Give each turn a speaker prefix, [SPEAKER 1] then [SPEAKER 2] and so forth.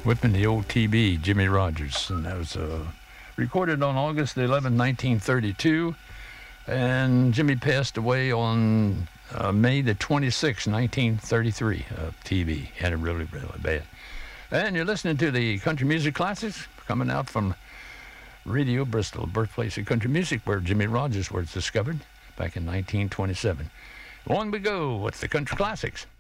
[SPEAKER 1] Whipping the Old TB, Jimmie Rodgers. And that was recorded on August 11, 1932. And Jimmy passed away on May the 26th, 1933, TB. Had it really, really bad. And you're listening to the Country Music Classics coming out from Radio Bristol, birthplace of country music, where Jimmie Rodgers was discovered back in 1927. On we go with the Country Classics.